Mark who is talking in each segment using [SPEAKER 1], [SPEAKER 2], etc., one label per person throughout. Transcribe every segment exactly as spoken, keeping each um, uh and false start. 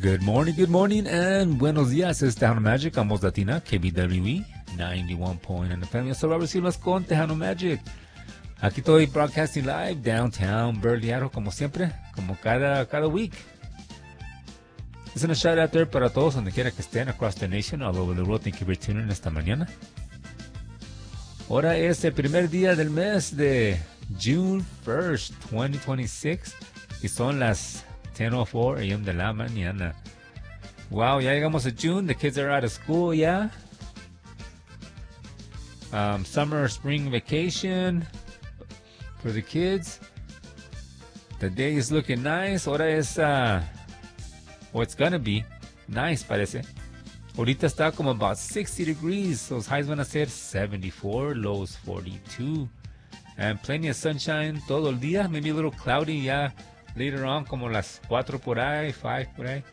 [SPEAKER 1] Good morning, good morning, and buenos días. Es Tejano Magic, on Voz Latina, K B W E, ninety-one point nine F M. Yo soy Robert Silvas con Tejano Magic. Aquí estoy broadcasting live downtown Burley, Idaho, como siempre, como cada, cada week. Es una shout out there para todos donde quiera que estén, across the nation, all over the world. Thank you for tuning in esta mañana. Ahora es el primer día del mes de June first, twenty twenty-six, y son las ten oh four a m de la mañana. Wow, ya llegamos a June. The kids are out of school, yeah. Um, summer, spring vacation for the kids. The day is looking nice. Ahora es, uh, well, it's gonna be nice, parece. Ahorita está como about sixty degrees. Those highs van a ser seventy-four, lows forty-two. And plenty of sunshine todo el día. Maybe a little cloudy, yeah. Later on, como las cuatro por ahí, five por ahí.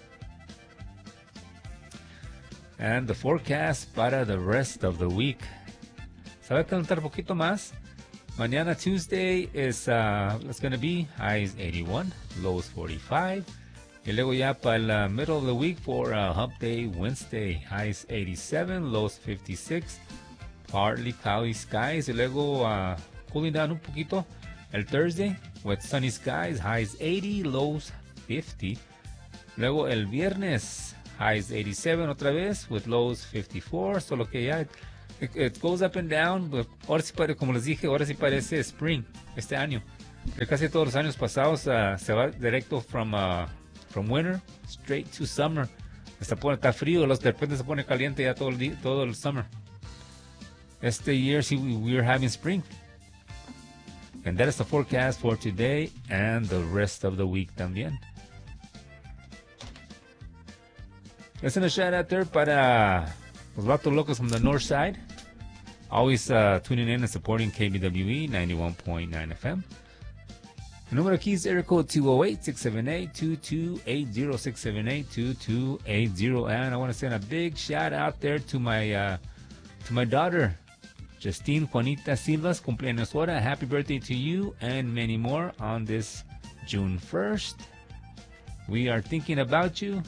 [SPEAKER 1] And the forecast para the rest of the week. Se va a calentar un poquito más. Mañana, Tuesday, is uh, it's going to be highs eighty-one, lows forty-five. Y luego ya para el uh, middle of the week for uh, Hump Day, Wednesday, highs eighty-seven, lows fifty-six. Partly cloudy skies. Y luego uh, cooling down un poquito. El Thursday, with sunny skies, highs eighty, lows fifty. Luego el viernes, highs eighty-seven otra vez, with lows fifty-four. Solo que ya, it, it goes up and down. But ahora sí, como les dije, ahora sí parece spring este año. De casi todos los años pasados uh, se va directo from, uh, from winter straight to summer. Está, está frío, los, de repente se pone caliente ya todo el, día, todo el summer. Este year, sí, we, we are having spring. And that is the forecast for today and the rest of the week también. Listen a shout out there para los vatos locos from the north side. Always uh, tuning in and supporting K B W E ninety-one point nine F M. The number of keys, area code two oh eight, six seven eight, two two eight oh, six seven eight, two two eight oh. And I want to send a big shout out there to my uh, to my daughter, Justine Juanita Silvas, cumpleaños hora. Happy birthday to you and many more on this June first. We are thinking about you.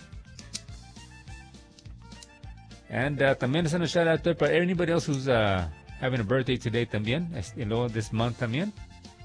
[SPEAKER 1] And uh, también es una shout out there para anybody else who's uh, having a birthday today también, you know, this month también.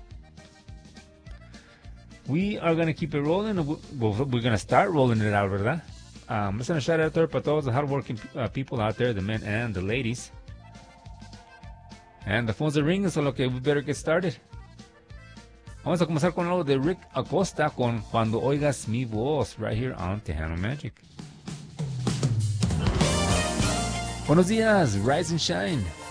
[SPEAKER 1] We are going to keep it rolling. We're going to start rolling it out, ¿verdad? Um, es una shout out there para todos the hardworking uh, people out there, the men and the ladies. And the phones are ringing, so okay, we better get started. Vamos a comenzar con algo de Rick Acosta con Cuando Oigas Mi Voz, right here on Tejano Magic. Buenos días, rise and shine.